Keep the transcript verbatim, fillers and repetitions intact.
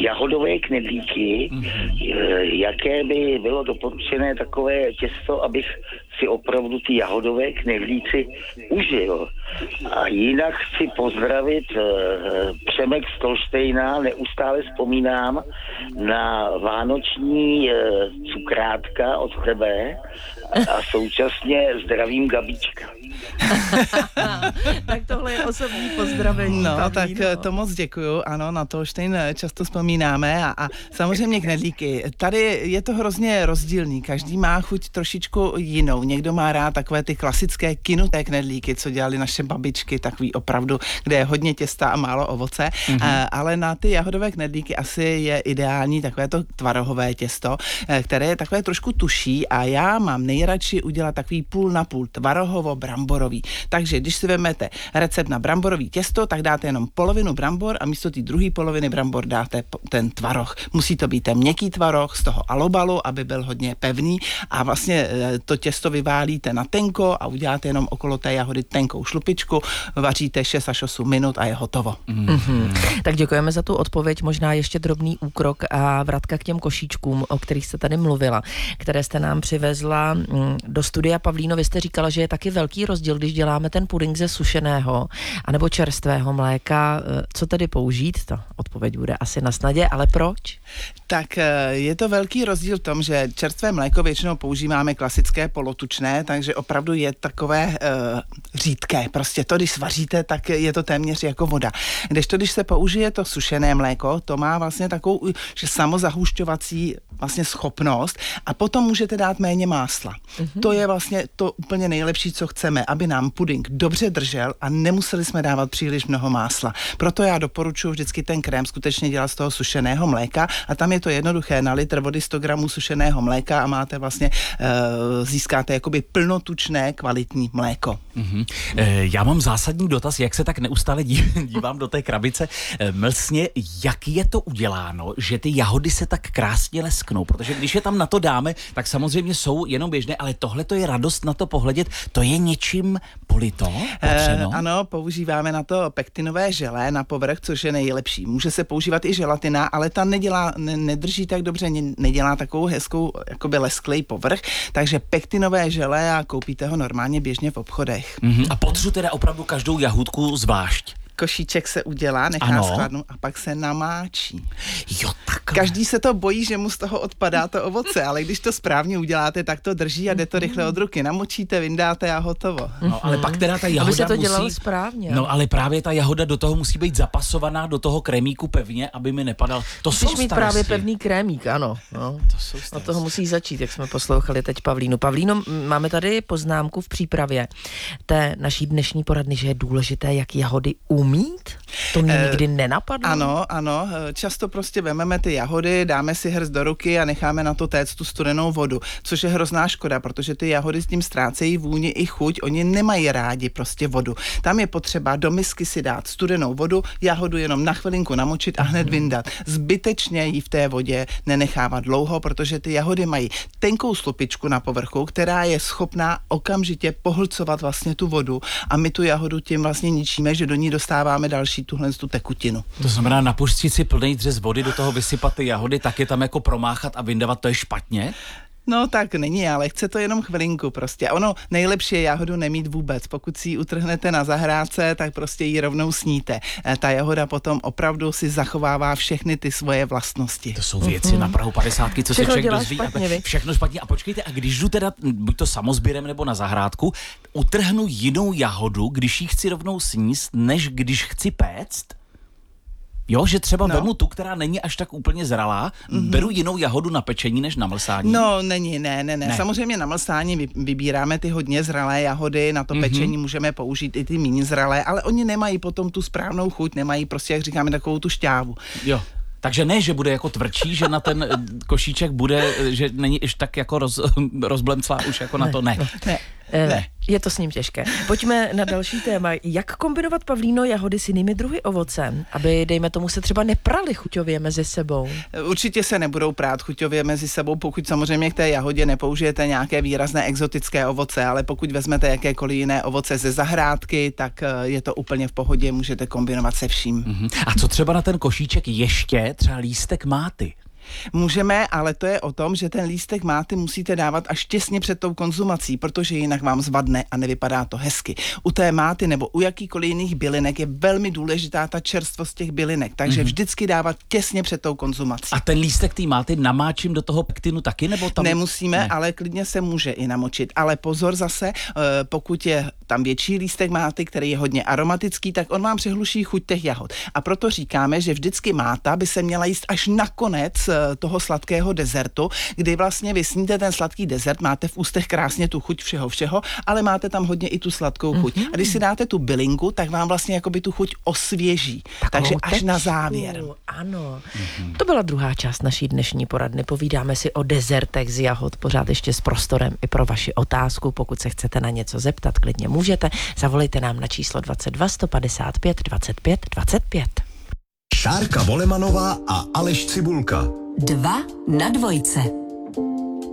jahodové knedlíky, jaké by bylo doporučené takové těsto, abych si opravdu ty jahodové knedlíci užil. A jinak chci pozdravit Přemek Stolštejna, neustále vzpomínám na vánoční cukrátka od tebe a současně zdravím Gabíčka. Tak tohle je osobní pozdravení. No, Pavlíno. tak to moc děkuju. Ano, na to Štejn často vzpomínáme a, a samozřejmě knedlíky. Tady je to hrozně rozdílný. Každý má chuť trošičku jinou. Někdo má rád takové ty klasické kynuté knedlíky, co dělali naše babičky, takový opravdu, kde je hodně těsta a málo ovoce. Mm-hmm. A, ale na ty jahodové knedlíky asi je ideální takové to tvarohové těsto, které je takové trošku tuší a já mám nejradši udělat takový půl na půl tvarohovo bramborový. Takže když si vezmete recept na bramborový těsto, tak dáte jenom polovinu brambor a místo té druhé poloviny brambor dáte ten tvaroh. Musí to být ten měkký tvaroh z toho alobalu, aby byl hodně pevný a vlastně to těsto vyválíte na tenko a uděláte jenom okolo té jahody tenkou šlupičku, vaříte šest až osm minut a je hotovo. Mm-hmm. Tak děkujeme za tu odpověď, možná ještě drobný úkrok a vratka k těm košíčkům, o kterých jste tady mluvila, které jste nám přivezla do studia. Pavlíno, vy jste říkala, že je taky velký rozdíl, když děláme ten puding ze sušeného anebo čerstvého mléka. Co tedy použít? Ta odpověď bude asi na snadě, ale proč? Tak je to velký rozdíl v tom, že čerstvé mléko většinou používáme klasické polotučné, takže opravdu je takové uh, řídké. Prostě to, když svaříte, tak je to téměř jako voda. Kdežto, když se použije to sušené mléko, to má vlastně takovou že samozahušťovací vlastně schopnost a potom můžete dát méně másla. Mm-hmm. To je vlastně to úplně nejlepší, co chceme, aby nám puding dobře držel a nemuseli jsme dávat příliš mnoho másla. Proto já doporučuji vždycky ten krém skutečně dělat z toho sušeného mléka a tam je to jednoduché, na litr vody sto gramů sušeného mléka a máte vlastně, uh, získáte jakoby plnotučné kvalitní mléko. Mm-hmm. E, já mám zásadní dotaz, jak se tak neustále dívám do té krabice. E, mlsně, jak je to uděláno, že ty jahody se tak krásně lesknou, protože když je tam na to dáme, tak samozřejmě jsou jenom běžné, ale tohle to je radost na to pohledět, to je něčím polito? E, ano, používáme na to pektinové želé na povrch, což je nejlepší. Může se používat i želatina, ale ta nedělá, ne, nedrží tak dobře, nedělá takovou hezkou jakoby lesklej povrch, takže pektinové želé a koupíte ho normálně běžně v obchodech. Mm-hmm. A potřu teda opravdu každou jahůdku zvlášť. Košíček se udělá, nechá schladnout a pak se namáčí. Jo, takhle. Každý se to bojí, že mu z toho odpadá to ovoce, ale když to správně uděláte, tak to drží a jde to rychle od ruky. Namočíte, vyndáte a hotovo. No, ale pak teda ta jahoda aby se to dělalo musí... správně. No, ale právě ta jahoda do toho musí být zapasovaná do toho krémíku pevně, aby mi nepadal. To Musíš jsou mít starosti. právě pevný krémík, ano. No. To jsou starosti. Od toho musí začít, jak jsme poslouchali teď Pavlínu. Pavlíno, máme tady poznámku v přípravě té naší dnešní poradny, že je důležité, jak jahody umít. To mě nikdy nenapadlo. Ano, ano. Často prostě vememe ty jahody, dáme si hrst do ruky a necháme na to téct tu studenou vodu, což je hrozná škoda, protože ty jahody s tím ztrácejí vůni i chuť. Oni nemají rádi prostě vodu. Tam je potřeba do misky si dát studenou vodu, jahodu jenom na chvilinku namočit a hned vyndat. Zbytečně ji v té vodě nenechávat dlouho, protože ty jahody mají tenkou slupičku na povrchu, která je schopná okamžitě pohlcovat vlastně tu vodu a my tu jahodu tím vlastně ničíme, že do ní dostáváme další tuhle tu tekutinu. To znamená napuštit si plný dřez vody, do toho vysypat ty jahody, tak je tam jako promáchat a vyndavat, to je špatně? No tak není, ale chce to jenom chvilinku prostě. Ono nejlepší je jahodu nemít vůbec. Pokud si ji utrhnete na zahrádce, tak prostě ji rovnou sníte. Ta jahoda potom opravdu si zachovává všechny ty svoje vlastnosti. To jsou věci mm-hmm. na prahu padesátky, co všechno se člověk dozví. Špatně, všechno špatně. A počkejte, a když jdu teda buď to samozběrem nebo na zahrádku, utrhnu jinou jahodu, když ji chci rovnou sníst, než když chci péct? Jo, že třeba no. vemu tu, která není až tak úplně zralá, mm-hmm. beru jinou jahodu na pečení než na mlsání? No, není, ne, ne, ne. ne. Samozřejmě na mlsání vy, vybíráme ty hodně zralé jahody, na to mm-hmm. pečení můžeme použít i ty méně zralé, ale oni nemají potom tu správnou chuť, nemají prostě, jak říkáme, takovou tu šťávu. Jo. Takže ne, že bude jako tvrdší, že na ten košíček bude, že není až tak jako roz, rozblemclá už jako na to, ne. Ne. Ne. ne. Je to s ním těžké. Pojďme na další téma. Jak kombinovat, Pavlíno, jahody s jinými druhy ovoce, aby, dejme tomu, se třeba neprali chuťově mezi sebou? Určitě se nebudou prát chuťově mezi sebou, pokud samozřejmě k té jahodě nepoužijete nějaké výrazné exotické ovoce, ale pokud vezmete jakékoliv jiné ovoce ze zahrádky, tak je to úplně v pohodě, můžete kombinovat se vším. Mm-hmm. A co třeba na ten košíček ještě třeba lístek máty? Můžeme, ale to je o tom, že ten lístek máty musíte dávat až těsně před tou konzumací, protože jinak vám zvadne a nevypadá to hezky. U té máty nebo u jakýkoliv jiných bylinek je velmi důležitá ta čerstvost těch bylinek, takže mm-hmm. vždycky dávat těsně před tou konzumací. A ten lístek té máty namáčím do toho pektinu taky, nebo tam? Nemusíme, ne. ale klidně se může i namočit. Ale pozor zase, pokud je tam větší lístek máty, který je hodně aromatický, tak on vám přehluší chuť těch jahod. A proto říkáme, že vždycky máta by se měla jíst až nakonec toho sladkého dezertu, kdy vlastně vy sníte ten sladký dezert, máte v ústech krásně tu chuť všeho všeho, ale máte tam hodně i tu sladkou chuť. Mm-hmm. A když si dáte tu bylinku, tak vám vlastně jakoby tu chuť osvěží. Takovou Takže až tečku. Na závěr. Ano. Mm-hmm. To byla druhá část naší dnešní poradny. Povídáme si o dezertech z jahod, pořád ještě s prostorem i pro vaši otázku. Pokud se chcete na něco zeptat, klidně můžete. Zavolejte nám na číslo dvacet dva sto padesát pět dvacet pět dvacet pět. Šárka Volemanová a Aleš Cibulka. Dva na dvojce.